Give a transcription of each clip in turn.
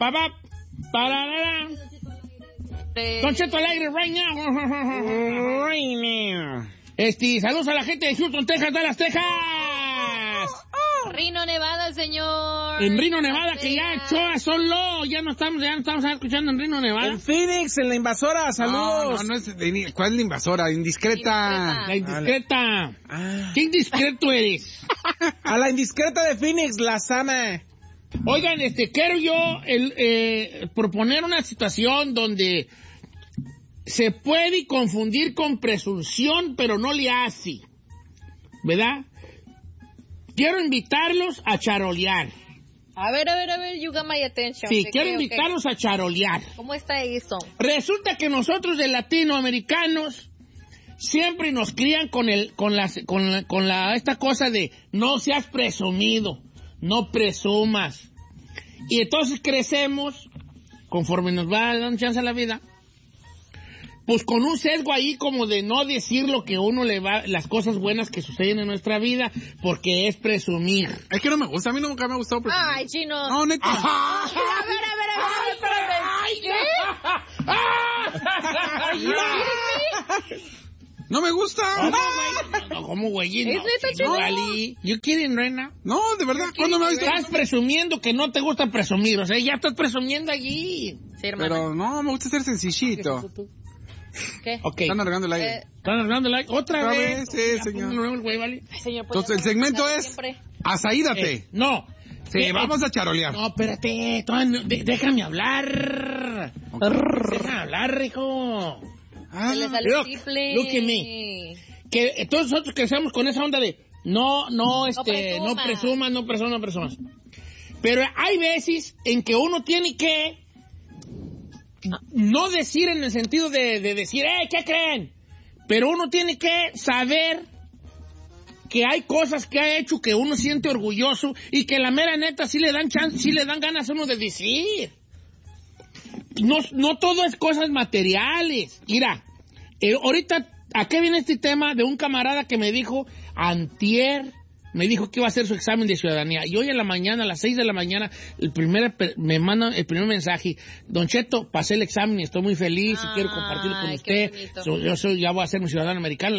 Papá, pararara. Don Cheto al aire, right now. Right now. Saludos a la gente de Houston, Texas, Dallas, Texas. Reno, Nevada, señor. En Reno, Nevada, que ya solo, ya no estamos escuchando en Reno, Nevada. En Phoenix, en la invasora, saludos. No es, ¿cuál es la invasora? Indiscreta. La indiscreta. ¿Qué indiscreto eres? A la indiscreta de Phoenix, la sana. Oigan, quiero yo proponer una situación donde se puede confundir con presunción, pero no le hace, ¿verdad? Quiero invitarlos a charolear. A ver, you got my attention. Sí, quiero invitarlos a charolear. ¿Cómo está eso? Resulta que nosotros de latinoamericanos siempre nos crían con esta cosa de no seas presumido, no presumas. Y entonces crecemos, conforme nos va dando chance a la vida, pues con un sesgo ahí como de no decir lo que uno le va, las cosas buenas que suceden en nuestra vida, porque es presumir. Es que no me gusta, a mí nunca me ha gustado presumir. Ay, chino. No, neta. A ver, espérame. No me gusta. No, ¿cómo, güey? No, ¿Es neta, Chino? Vale. ¿You kidding, Reina? No, de verdad, ¿cuándo me ha visto? Estás presumiendo que no te gusta presumir, o sea, ya estás presumiendo allí. Sí, hermano. Pero no, me gusta ser sencillito. ¿Qué? Ok. Están arreglando el aire. ¿Están arreglando el like? ¿Otra vez? Sí, Ya, señor. póngalo, güey, ¿vale? Ay, señor, pues, Entonces, el segmento es siempre. asaídate. No. Sí, vamos a charolear. No, espérate. Déjame hablar. Déjame hablar, hijo. Se le sale Look, triple. look at me. Que todos nosotros crecemos con esa onda de no presumas. Pero hay veces en que uno tiene que no decir en el sentido de decir, ¿qué creen? Pero uno tiene que saber que hay cosas que ha hecho que uno siente orgulloso y que la mera neta sí le dan chance, sí le dan ganas a uno de decir. No todo es cosas materiales. Mira, ahorita, ¿a qué viene este tema de un camarada que me dijo antier? Me dijo que iba a hacer su examen de ciudadanía. Y hoy en la mañana, a las 6 de la mañana, me mandan el primer mensaje. Don Cheto, pasé el examen y estoy muy feliz y quiero compartirlo con usted. Ya voy a ser un ciudadano americano,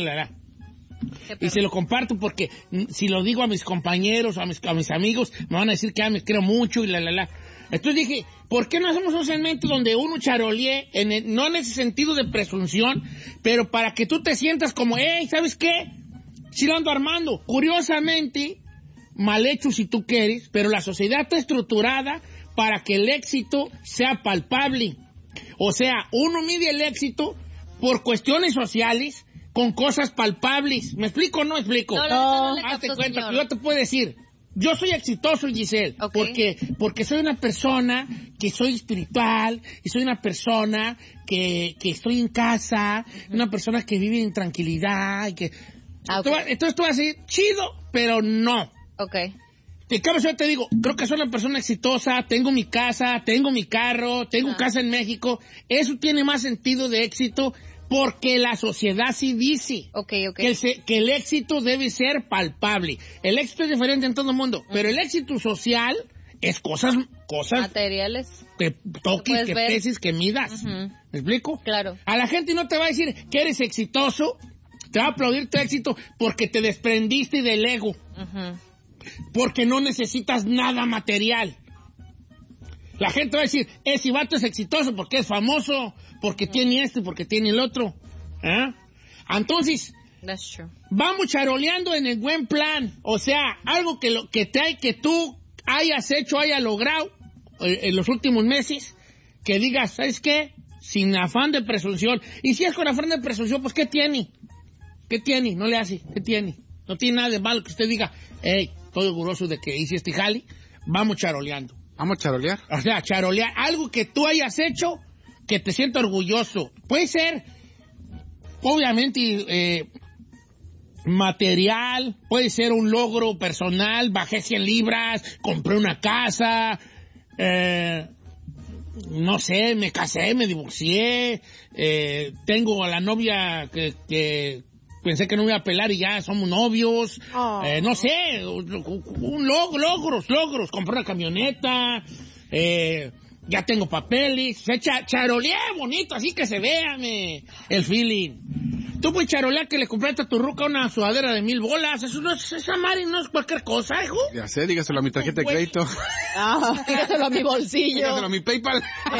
y se lo comparto porque si lo digo a mis compañeros, a mis amigos, me van a decir que me quiero mucho y Entonces dije, ¿por qué no hacemos un segmento donde uno charolee, no en ese sentido de presunción, pero para que tú te sientas como, ¿sabes qué? Sí lo ando armando. Curiosamente, mal hecho si tú quieres, pero la sociedad está estructurada para que el éxito sea palpable. O sea, uno mide el éxito por cuestiones sociales con cosas palpables. ¿Me explico o no explico? No, hazte cuenta que yo te puedo decir, yo soy exitoso, Giselle, porque soy una persona que soy espiritual, y soy una persona que estoy en casa, una persona que vive en tranquilidad, y que... Entonces tú vas a decir, chido, pero no. Ok. En cambio, yo te digo, creo que soy una persona exitosa, tengo mi casa, tengo mi carro, tengo casa en México. Eso tiene más sentido de éxito porque la sociedad sí dice que el éxito debe ser palpable. El éxito es diferente en todo el mundo, pero el éxito social es cosas materiales. Que toques, que peses, que midas. ¿Me explico? Claro. A la gente no te va a decir que eres exitoso, te va a aplaudir tu éxito porque te desprendiste del ego. Porque no necesitas nada material. La gente va a decir, ese vato es exitoso porque es famoso, porque tiene esto y porque tiene el otro. Entonces, that's true. Vamos charoleando en el buen plan. O sea, algo que tú hayas hecho, hayas logrado en los últimos meses, que digas, ¿sabes qué? Sin afán de presunción. Y si es con afán de presunción, pues ¿qué tiene? ¿Qué tiene? No le hace. ¿Qué tiene? No tiene nada de malo que usted diga, estoy orgulloso de que hice este jali. Vamos charoleando. ¿Vamos a charolear? O sea, charolear. Algo que tú hayas hecho que te sienta orgulloso. Puede ser, obviamente, material. Puede ser un logro personal. Bajé 100 libras, compré una casa, no sé, me casé, me divorcié, tengo a la novia que pensé que no me iba a pelar y ya somos novios. No sé, logros. Compré una camioneta, ya tengo papeles, charoleé bonito, así que se vea el feeling. Tú puedes charolear que le compraste a tu ruca una sudadera de 1,000 bolas, esa madre no es cualquier cosa, hijo. Ya sé, dígaselo a mi tarjeta de crédito. Dígaselo a mi bolsillo. Dígaselo a mi PayPal.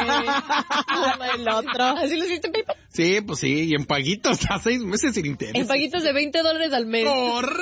El otro. ¿Así lo hiciste en PayPal? Sí, pues sí, y en paguitos a 6 meses sin interés. En paguitos de $20 al mes.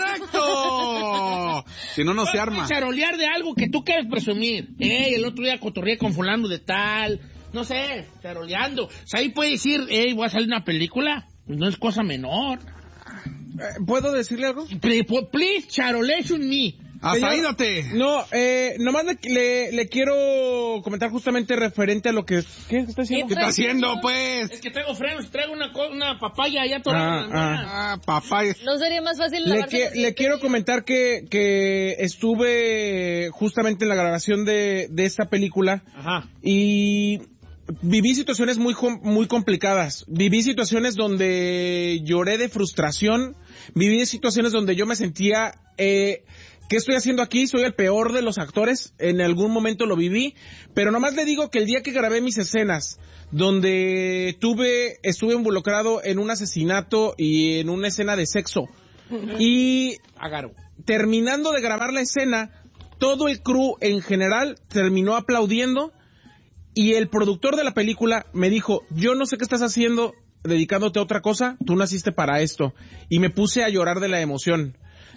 ¡Correcto! Si no, no se arma. Charolear de algo que tú quieres presumir. El otro día cotorreé con fulano de tal, no sé, charoleando. O sea, ahí puede decir, voy a salir una película. No es cosa menor. ¿Puedo decirle algo? Please, charolation me. ¡Asaídate! No, nomás le quiero comentar justamente referente a lo que... ¿Qué está haciendo? ¿Qué está haciendo, pues? Es que traigo frenos, traigo una papaya allá atorada. Papaya. ¿No sería más fácil lavarse Le quiero comentar que estuve justamente en la grabación de esta película. Ajá. Y viví situaciones muy complicadas. Viví situaciones donde lloré de frustración. Viví situaciones donde yo me sentía... ¿qué estoy haciendo aquí? Soy el peor de los actores. En algún momento lo viví. Pero nomás le digo que el día que grabé mis escenas, donde estuve involucrado en un asesinato y en una escena de sexo. Y terminando de grabar la escena, todo el crew en general terminó aplaudiendo. Y el productor de la película me dijo, yo no sé qué estás haciendo dedicándote a otra cosa, tú naciste para esto. Y me puse a llorar de la emoción.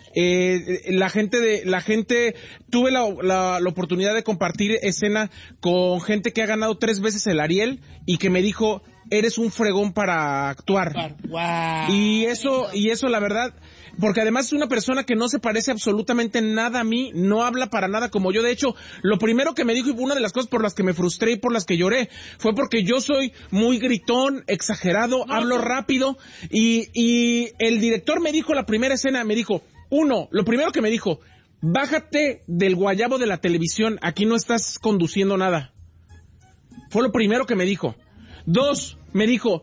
La gente, tuve la oportunidad de compartir escena con gente que ha ganado 3 veces el Ariel y que me dijo, eres un fregón para actuar. Wow. Y eso la verdad, porque además es una persona que no se parece absolutamente nada a mí, no habla para nada como yo. De hecho, lo primero que me dijo y una de las cosas por las que me frustré y por las que lloré fue porque yo soy muy gritón, exagerado, hablo rápido y el director me dijo la primera escena, me dijo, lo primero que me dijo, bájate del guayabo de la televisión, aquí no estás conduciendo nada. Fue lo primero que me dijo. 2, me dijo,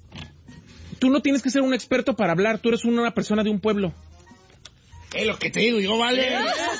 tú no tienes que ser un experto para hablar, tú eres una persona de un pueblo. Es lo que te digo yo, vale.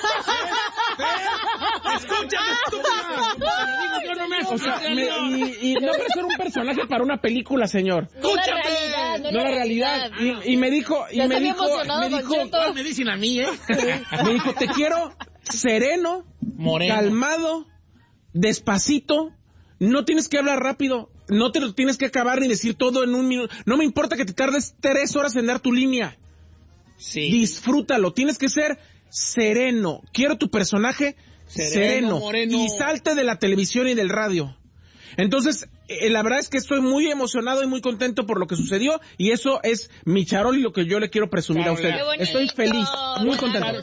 Escúchame, estúpida. Yo no me O sea, y no quiero ser un personaje para una película, señor. Escúchame. No la realidad. Y me dijo, me dicen a mí, me dijo, te quiero sereno, moreno, calmado, despacito, no tienes que hablar rápido, no te lo tienes que acabar ni decir todo en 1 minuto, no me importa que te tardes 3 horas en dar tu línea. Sí. Disfrútalo, tienes que ser sereno, quiero tu personaje sereno, moreno. Y salte de la televisión y del radio. Entonces, la verdad es que estoy muy emocionado y muy contento por lo que sucedió y eso es mi charol y lo que yo le quiero presumir a usted. Estoy feliz, muy contento.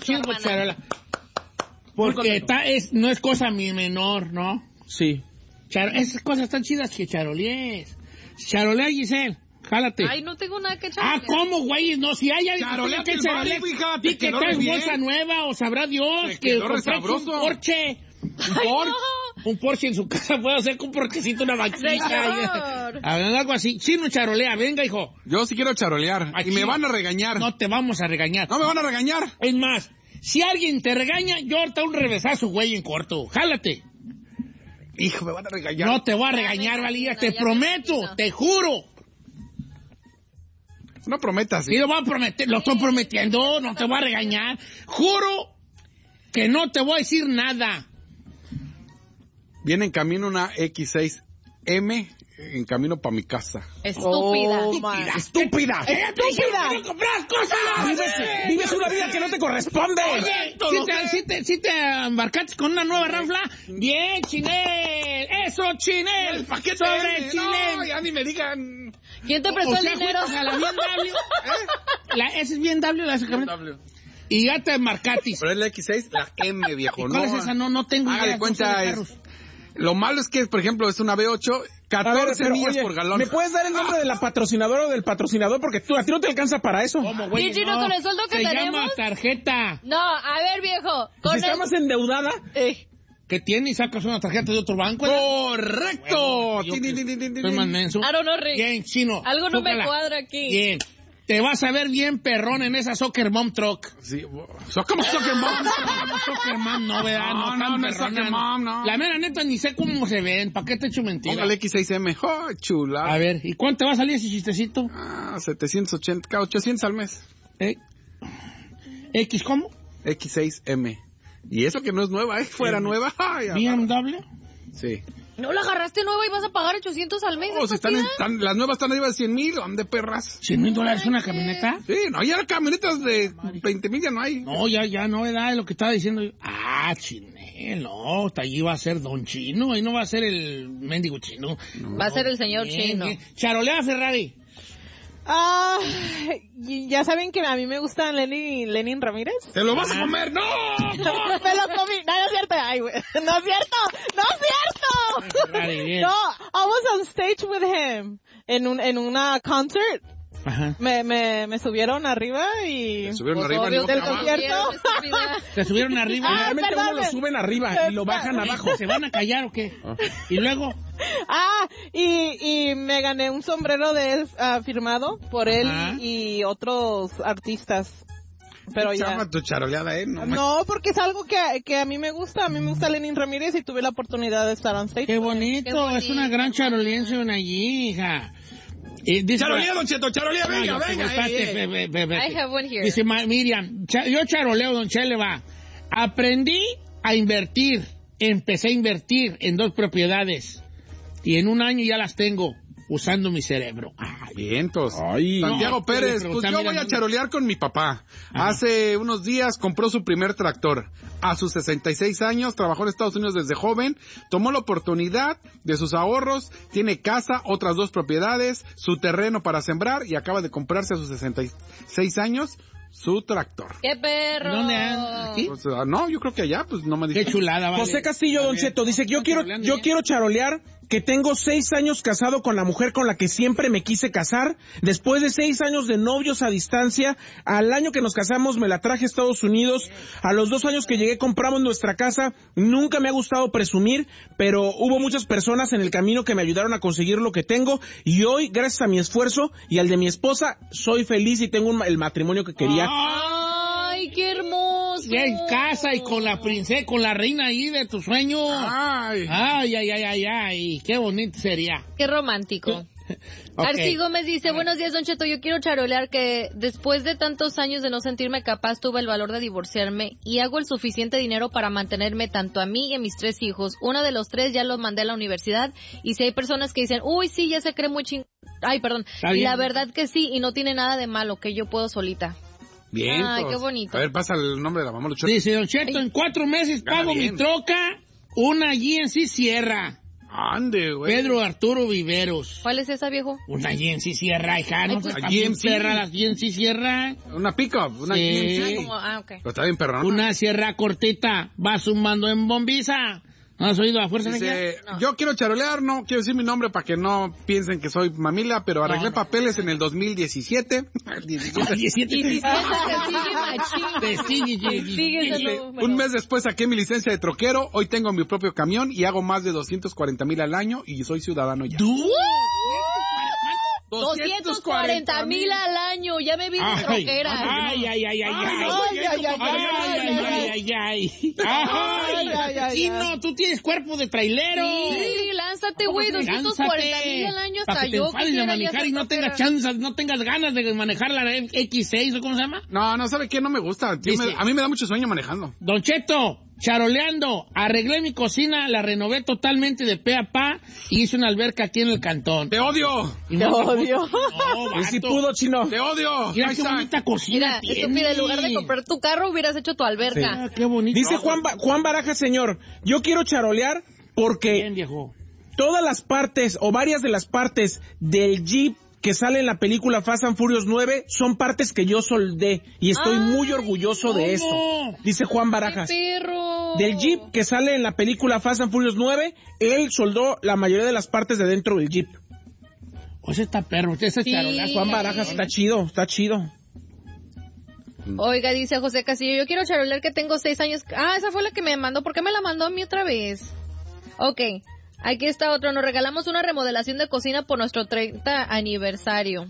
Porque no es cosa menor, ¿no? Sí. Esas cosas están chidas que charolees. Charolea, Giselle. Jálate. Ay, no tengo nada que charolear. ¿Cómo, güey? No, si hay alguien que charolear, y que traes bolsa nueva, o sabrá Dios, que compraste un Porsche. Un Porsche en su casa puede hacer con un porquecito, una vaquita. Algo así. Sí, no charolea, venga, hijo. Yo sí quiero charolear. Aquí, y me van a regañar. No te vamos a regañar. No me van a regañar. Es más, si alguien te regaña, yo ahorita un revesazo, güey, en corto. Jálate. Hijo, me van a regañar. No te voy a regañar, Valía, te prometo, te juro. No prometas. Sí, lo voy a prometer, lo estoy prometiendo, no te voy a regañar. Juro que no te voy a decir nada. Viene en camino una X6M en camino para mi casa. Estúpida. ¡Estúpida! ¡No compras cosas! Vives una vida que no te corresponde. Oye, si te embarcaste con una nueva ranfla, bien, Chinel. Eso, Chinel. El paquete sobre M. Chinel. No, ya ni me digan. ¿Quién te prestó el dinero? A la BMW. Esa es BMW, la esa camioneta. Y ya te embarcaste. Pero es la X6, la M, viejo. ¿Cuál es esa? No tengo idea. De cuenta lo malo es que, por ejemplo, es una V8, 14 millas por galón. ¿Me puedes dar el nombre de la patrocinadora o del patrocinador? Porque a ti no te alcanza para eso. ¿Cómo, güey? Gigi, ¿no con el sueldo que se tenemos? llama tarjeta. No, a ver, viejo. Si está más endeudada. ¿Qué tiene? Y sacas una tarjeta de otro banco. ¡Correcto! Soy más menso. I don't know, Rick. Bien, chino. Algo no Zúcala. me cuadra aquí. Bien. te vas a ver bien perrón en esa Soccer Mom truck. Sí, ¿cómo Soccer Mom? Soccer Mom, no, ¿verdad? No es Soccer Mom, no. La mera neta ni sé cómo se ven, ¿para qué te echo mentira? Póngale X6M, chula. A ver, ¿y cuánto te va a salir ese chistecito? 780, 800 al mes. ¿X cómo? X6M. Y eso que no es nueva, fuera nueva. Ay, ¿BMW? Sí. ¿No la agarraste nueva y vas a pagar 800 al mes? Si las nuevas están arriba de 100,000, ¿dónde perras? $100,000 una camioneta. Sí, no, ya camionetas de 20,000 ya no hay. No, ya no, ¿verdad? Es lo que estaba diciendo yo. Chinel, no, allí va a ser Don Chino, ahí no va a ser el mendigo chino. Va a ser el señor Chino. Charolea Ferrari. Ya saben que a mí me gusta Lenin Ramírez. ¿Te lo vas a comer? ¡No! Me lo comí. No es cierto. Ay, güey. No es cierto. Ferrari, bien. No, I was on stage with him en una concert. Ajá. Me subieron arriba y... ¿Te subieron arriba? Obvio, Ni del boca abajo. concierto. Te subieron arriba. Realmente perdón. uno lo suben arriba y lo bajan abajo. ¿Se van a callar o qué? Y luego... Y me gané un sombrero de él firmado por él y otros artistas. Pero ya. Chama tu charoleada, No, porque es algo que a mí me gusta. A mí me gusta Lenin Ramírez y tuve la oportunidad de estar on stage. Qué bonito, es una gran charolense allí, hija. Charolea, Don Cheto, charolea, venga. I have one here. Dice Miriam, yo charoleo, Don Chele, va. Aprendí a invertir, empecé a invertir en 2 propiedades y en un año ya las tengo usando mi cerebro. Vientos. Ay. Santiago Pérez, pues yo voy a charolear con mi papá. Hace unos días compró su primer tractor. A sus 66 años, trabajó en Estados Unidos desde joven, tomó la oportunidad de sus ahorros, tiene casa, otras 2 propiedades, su terreno para sembrar y acaba de comprarse a sus 66 años su tractor. ¡Qué perro! ¿Dónde andas? ¿Aquí? Pues, no, yo creo que allá, pues no me dice. Qué chulada, vale. José Castillo, Don Cheto, dice que yo quiero charolear que tengo 6 años casado con la mujer con la que siempre me quise casar. Después de 6 años de novios a distancia, al año que nos casamos me la traje a Estados Unidos. A los 2 años que llegué compramos nuestra casa. Nunca me ha gustado presumir, pero hubo muchas personas en el camino que me ayudaron a conseguir lo que tengo. Y hoy, gracias a mi esfuerzo y al de mi esposa, soy feliz y tengo el matrimonio que quería. ¡Ay, qué hermoso! Ya en casa y con la princesa, con la reina ahí de tu sueño. Ay, qué bonito sería. Qué romántico. Okay. Arci Gómez dice, buenos días, Don Cheto, yo quiero charolear que después de tantos años de no sentirme capaz, tuve el valor de divorciarme y hago el suficiente dinero para mantenerme tanto a mí y a mis 3 hijos. Uno de los 3 ya los mandé a la universidad y si hay personas que dicen, uy, sí, ya se cree muy Ay, perdón. Y la verdad que sí, y no tiene nada de malo, que yo puedo solita. Bien. Ay, qué bonito. A ver, pasa el nombre de la mamá Luchota. Dice, Don Cheto, en 4 meses pago mi troca, una GMC Sierra. Ande, güey. Pedro Arturo Viveros. ¿Cuál es esa, viejo? Una GMC Sierra, hija, ¿no? Pues, Está bien perra la GMC Sierra. Una pick-up, una Sí. GMC. Ok. Pero está bien perrona. Una sierra cortita, va sumando en bombiza. ¿No has oído a fuerza de Dice, No. yo quiero charolear, no quiero decir mi nombre para que no piensen que soy mamila, pero arreglé papeles en el 2017. 17. Un mes después saqué mi licencia de troquero, hoy tengo mi propio camión y hago más de 240,000 al año y soy ciudadano ya. 240,000 al año, ya me vi de troquera. Sí, no, tú tienes cuerpo de trailero. Sí, lánzate, güey, 240,000 al año para hasta que te yo. enfades de manejar y no tengas chanzas, no tengas ganas de manejar la X6 o cómo se llama. No, ¿sabe qué? No me gusta. A mí me da mucho sueño manejando. Don Cheto, charoleando, arreglé mi cocina, la renové totalmente de pe a pa y hice una alberca aquí en el cantón. ¡Te odio! Y Te odio. No, Y si vato. pudo, chino. ¡Te odio! Mira qué bonita cocina Mira, tiene. estúpida, en lugar de comprar tu carro, hubieras hecho tu alberca. Ah, qué bonito. Dice Juan Baraja, señor, yo quiero charolear porque Bien, viejo. todas las partes o varias de las partes del Jeep que sale en la película Fast and Furious 9 son partes que yo soldé y estoy muy orgulloso de esto. Dice Juan Barajas. ¡Qué perro! Del Jeep que sale en la película Fast and Furious 9, él soldó la mayoría de las partes de dentro del Jeep. O sea, está perro, ese Sí. charolazo. Juan Barajas, está chido, está chido. Oiga, dice José Castillo, yo quiero charolear que tengo 6 años. Ah, esa fue la que me mandó. ¿Por qué me la mandó a mí otra vez? Ok, aquí está otro. Nos regalamos una remodelación de cocina por nuestro 30 aniversario.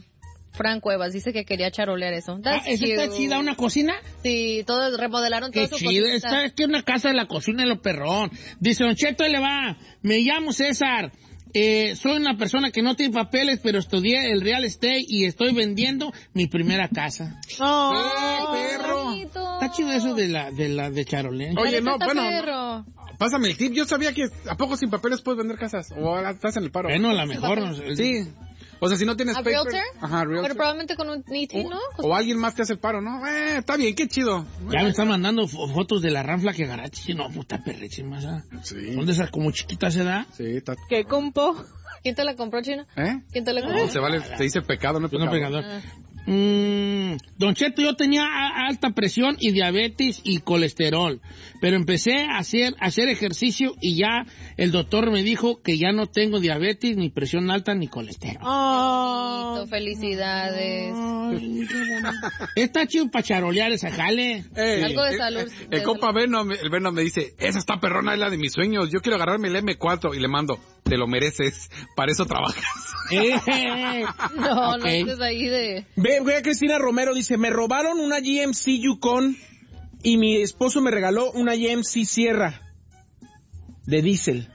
Fran Cuevas dice que quería charolear eso. ¿Esa está chida, una cocina? Sí, todos remodelaron Qué todo su chido, cocina. esta es que una casa de la cocina de lo perrón. Dice, Don Cheto, ahí le va. Me llamo César. Soy una persona que no tiene papeles, pero estudié el real estate y estoy vendiendo mi primera casa. Perro! Está chido eso de charolear. Oye, no, bueno, perro. pásame el tip. Yo sabía que ¿a poco sin papeles puedes vender casas? O ahora estás en el paro. Bueno, a lo mejor. No, Sí. O sea, si no tienes ¿A paper. realtor? Ajá, realtor. Pero probablemente con un ET, ¿no? O alguien más te hace el paro, ¿no? Está bien, qué chido. Ya me están mandando fotos de la ranfla que agarraste. No, puta perrísima esa. Sí. ¿Dónde esa como chiquita se da? Sí, está. ¿Qué compo? ¿Quién te la compró, Chino? ¿Quién te la compró? No, se vale, te dice pecado, no Pues no, pecado. pegador. Don Cheto, yo tenía alta presión y diabetes y colesterol, pero empecé a hacer ejercicio y ya el doctor me dijo que ya no tengo diabetes, ni presión alta, ni colesterol. Bonito, felicidades. Está chido para charolear esa jale. Algo de salud. El compa Venom me dice, esa está perrona, es la de mis sueños, yo quiero agarrarme el M4 y le mando, te lo mereces, para eso trabajas. No, Ok. no estés ahí de... Ve a Cristina Romero, dice, me robaron una GMC Yukon y mi esposo me regaló una GMC Sierra de diésel.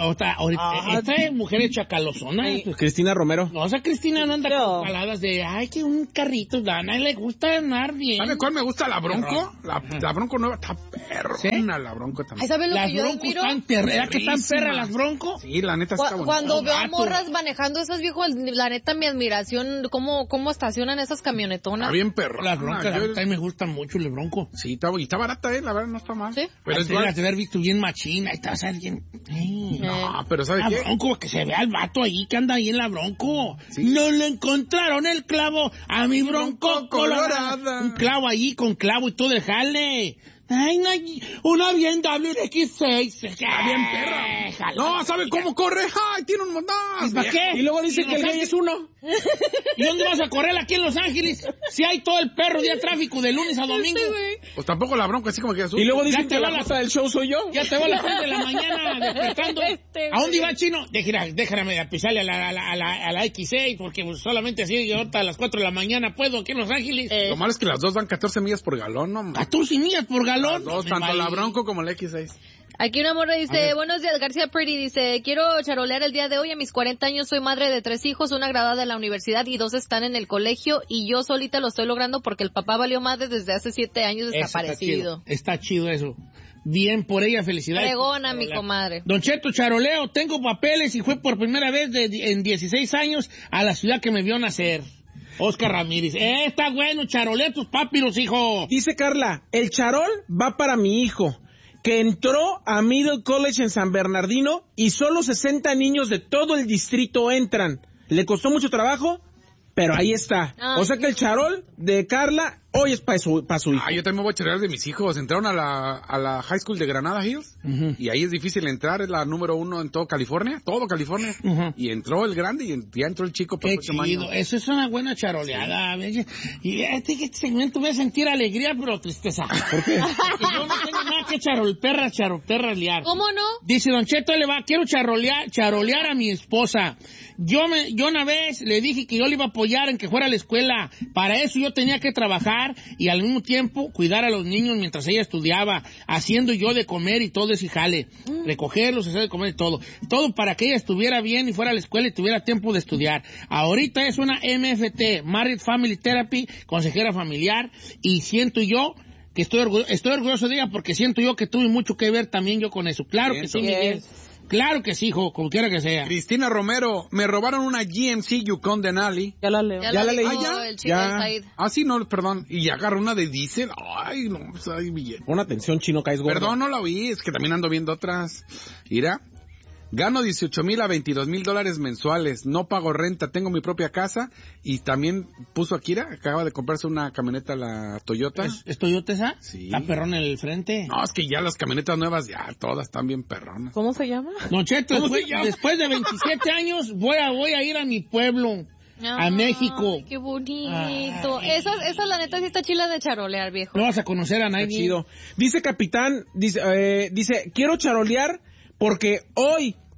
Esta es mujer chacalosona. Cristina Romero. No, o sea, Cristina no anda con paladas de, ay, que un carrito, Dana, le gusta andar bien. ¿Sabe cuál me gusta? La Bronco. La Bronco nueva está perrona, ¿Sí? la Bronco también. Ay, ¿sabes lo Las que yo broncos admiro? están perras, que están perras las broncos. Sí, la neta está bonita. Cuando veo a Vato. morras manejando esas viejos, la neta, mi admiración, cómo estacionan esas camionetonas. Está bien perrona. Las broncas, Yo- a mí me gustan mucho las broncos. Sí, y está barata, la verdad no está mal. ¿Sí? Pero es Así las de haber visto bien machina, y te vas a ver bien. No, pero ¿sabe La qué? bronco, que se vea el vato ahí que anda ahí en la bronco. No le encontraron el clavo a mi bronco colorada. Un clavo ahí con clavo y todo el jale. Ay, una bien WX6. Está bien perra. No, ¿sabe cómo corre? ¡Ay, tiene un montón! ¿Para qué? Y luego dice que el gay es uno. ¿Y dónde vas a correr aquí en Los Ángeles? Si hay todo el perro día tráfico de lunes a domingo. Pues tampoco la Bronco, así como que... Y luego Ya dicen te que va la la- cosa del show soy yo. Ya te va a las 3 de la mañana despertando. ¿A dónde iba, Chino? Déjame pisarle a la X6, porque pues, solamente así yo ahorita a las 4 de la mañana puedo aquí en Los Ángeles. Lo malo es que las dos dan 14 millas por galón, no. 14 millas por galón. Las dos, tanto la Bronco como la X6. Aquí una morra dice, buenos días, García Pretty, dice, quiero charolear el día de hoy, a mis 40 años soy madre de 3 hijos, una graduada de la universidad y 2 están en el colegio y yo solita lo estoy logrando porque el papá valió madre desde hace 7 años Eso desaparecido. Está chido eso. Bien por ella, felicidades. Fregona, mi comadre. Don Cheto, charoleo, tengo papeles y fue por primera vez en 16 años a la ciudad que me vio nacer. Oscar Ramírez. Está bueno, charolea tus papiros, hijo. Dice Carla, el charol va para mi hijo, que entró a Middle College en San Bernardino y solo 60 niños de todo el distrito entran. Le costó mucho trabajo, pero ahí está. O sea que el charol de Carla hoy es para su hijo. Yo también me voy a charolear de mis hijos. Entraron a la High School de Granada Hills y ahí es difícil entrar, es la número 1 en todo California. Y entró el grande y ya entró el chico. Qué chido, eso es una buena charoleada. Sí. Y este segmento voy a sentir alegría, pero tristeza. ¿Por qué? Porque yo no tengo nada que charolear. ¿Cómo no? Dice Don Cheto, quiero charolear a mi esposa. Yo una vez le dije que yo le iba a apoyar en que fuera a la escuela. Para eso yo tenía que trabajar y al mismo tiempo cuidar a los niños mientras ella estudiaba, haciendo yo de comer y todo ese jale. Recogerlos, hacer de comer y todo. Todo para que ella estuviera bien y fuera a la escuela y tuviera tiempo de estudiar. Ahorita es una MFT, Married Family Therapy, consejera familiar, y siento yo que estoy orgulloso de ella porque siento yo que tuve mucho que ver también yo con eso. Claro que sí, Miguel. Claro que sí, hijo, como quiera que sea. Cristina Romero, me robaron una GMC Yukon Denali. Ya la leo. Ya la leí. ¿ya? El chico de Said. Sí, no, perdón. Y agarro una de diésel. Ay, no, pues hay billete. Pon atención, Chino, caes gordo. Perdón, no la oí, es que también ando viendo otras. Mira, gano $18,000 a $22,000 mensuales, no pago renta, tengo mi propia casa y también puso Akira, acaba de comprarse una camioneta, la Toyota. ¿Es Toyota esa? Sí. La perrona en el frente. No, es que ya las camionetas nuevas ya todas están bien perronas. ¿Cómo se llama? Don Cheto, después de 27 años voy a ir a mi pueblo. A Ay, México. Qué bonito. Esa la neta sí está chila de charolear, viejo. No vas a conocer a nadie. Chido. Dice Capitán, dice, quiero charolear porque hoy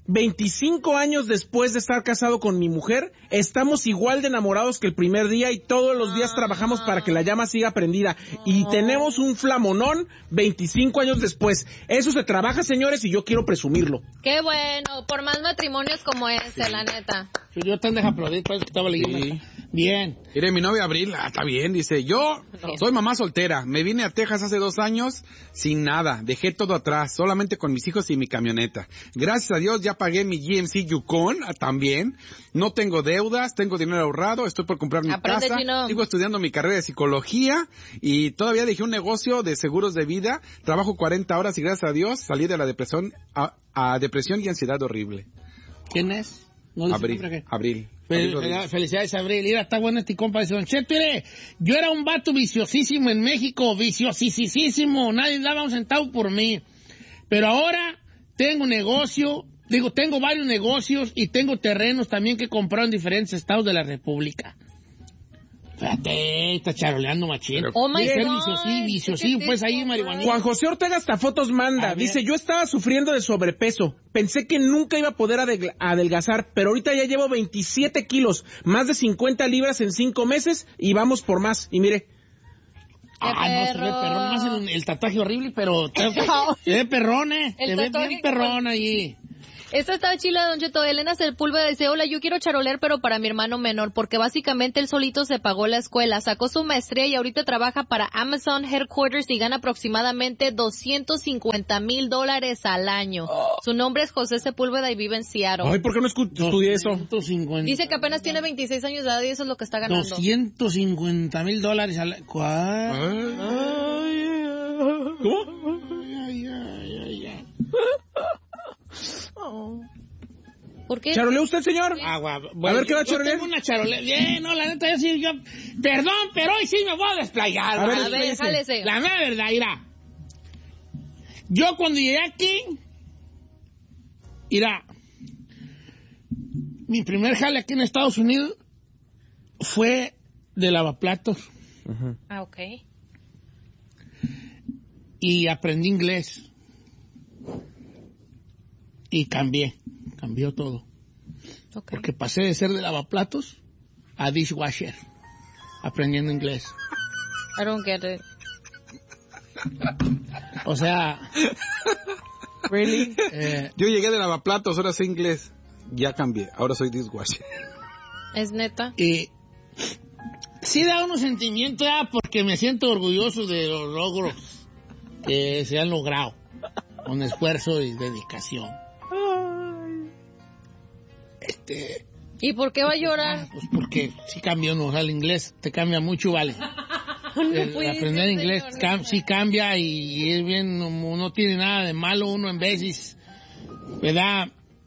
25 años después de estar casado con mi mujer, estamos igual de enamorados que el primer día y todos los días trabajamos para que la llama siga prendida. Y tenemos un flamonón 25 años después. Eso se trabaja, señores, y yo quiero presumirlo. Qué bueno, por más matrimonios como este, la neta. Yo te dejo aplaudir, por eso que estaba leyendo. Sí. Bien. Mire, mi novia Abril, está bien, dice, yo soy mamá soltera, me vine a Texas hace 2 años sin nada, dejé todo atrás, solamente con mis hijos y mi camioneta. Gracias a Dios ya pagué mi GMC Yukon también, no tengo deudas, tengo dinero ahorrado, estoy por comprar mi casa, sigo estudiando mi carrera de psicología y todavía dejé un negocio de seguros de vida, trabajo 40 horas y gracias a Dios salí de la depresión a depresión y ansiedad horrible. ¿Quién es? No Abril. Felicidades, Abril. Mira, está bueno este compa. Dice, Don Cheto, mire, yo era un vato viciosísimo en México, viciosísimo. Nadie daba un centavo por mí. Pero ahora tengo tengo varios negocios y tengo terrenos también que he comprado en diferentes estados de la República. Fíjate, está charoleando machín. Oh my God. Viciosí, pues ahí marihuanita. Juan José Ortega hasta fotos manda. Dice, yo estaba sufriendo de sobrepeso. Pensé que nunca iba a poder adelgazar, pero ahorita ya llevo 27 kilos, más de 50 libras en 5 meses y vamos por más. Y mire. No, se ve perrón. Más el tatuaje horrible, pero se ve perrón, Se ve bien perrón ahí. Esta está chila, Don Cheto. Elena Sepúlveda dice, hola, yo quiero charolear, pero para mi hermano menor, porque básicamente él solito se pagó la escuela, sacó su maestría y ahorita trabaja para Amazon Headquarters y gana aproximadamente $250,000 al año. Su nombre es José Sepúlveda y vive en Seattle. Ay, ¿por qué no estudié eso? 250. Dice que apenas tiene 26 años de edad y eso es lo que está ganando. $250,000 al año. ¿Cuál? ¿Cómo? ¿Por qué? ¿Charolea usted, señor? Bueno, a ver, ¿qué va a charolear? Tengo una charolea. Bien, no, la neta, yo perdón, pero hoy sí me voy a desplayar. A ver, jálese. La verdad, mira. Yo cuando llegué aquí, mira, mi primer jale aquí en Estados Unidos fue de lavaplatos. Ok. Y aprendí inglés. Y cambió todo. Okay. Porque pasé de ser de lavaplatos a dishwasher, aprendiendo inglés. I don't get it. O sea... Really? Yo llegué de lavaplatos, ahora sé inglés. Ya cambié, ahora soy dishwasher. ¿Es neta? Y sí da unos sentimientos, porque me siento orgulloso de los logros que se han logrado con esfuerzo y dedicación. ¿Y por qué va a llorar? Pues porque sí cambió, no, el inglés te cambia mucho, vale. Aprender inglés sí cambia y es bien, no tiene nada de malo uno en veces, ¿verdad?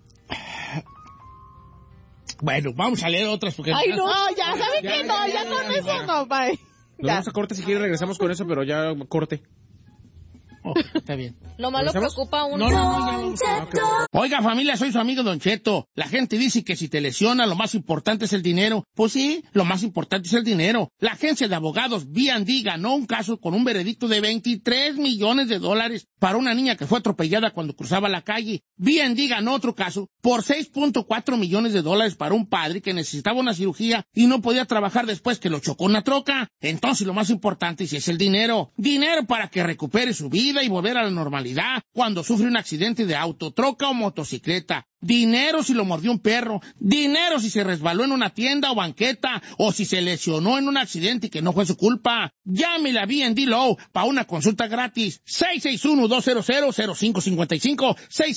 Bueno, vamos a leer otras porque... Ay, no, ya saben que no, ya con eso no, bye. Nos vamos a corte, si quiere regresamos con eso, pero ya corte. Está bien. Lo malo preocupa a uno. No. Oiga, familia, soy su amigo Don Cheto. La gente dice que si te lesiona, lo más importante es el dinero. Pues sí, lo más importante es el dinero. La agencia de abogados B&D ganó un caso con un veredicto de $23 millones para una niña que fue atropellada cuando cruzaba la calle. B&D ganó otro caso por $6.4 millones para un padre que necesitaba una cirugía y no podía trabajar después que lo chocó una troca. Entonces lo más importante sí es el dinero. Dinero para que recupere su vida y volver a la normalidad cuando sufre un accidente de auto, troca o motocicleta. Dinero si lo mordió un perro. Dinero si se resbaló en una tienda o banqueta o si se lesionó en un accidente y que no fue su culpa. Llámele a B&D Law para una consulta gratis. 661-200-0555.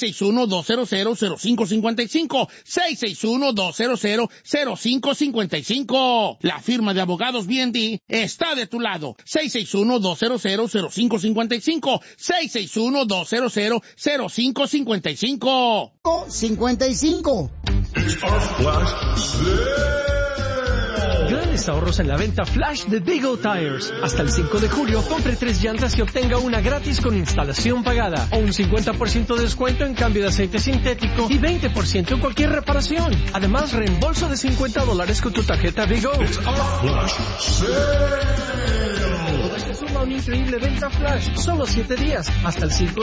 661-200-0555. 661-200-0555. La firma de abogados B&D está de tu lado. 661-200-0555. 661-200-0555. 55. Grandes ahorros en la venta flash de Big O Tires. Hasta el 5 de julio, compre 3 llantas y obtenga una gratis con instalación pagada. O un 50% de descuento en cambio de aceite sintético y 20% en cualquier reparación. Además, reembolso de $50 con tu tarjeta Big O. Todo esto suma una increíble venta flash. Solo 7 días. Hasta el 5